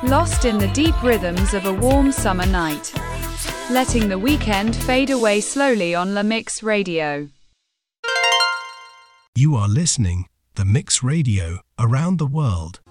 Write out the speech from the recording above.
lost in the deep rhythms of a warm summer night, letting the weekend fade away slowly on La Mix Radio. You are listening The Mix Radio around the world.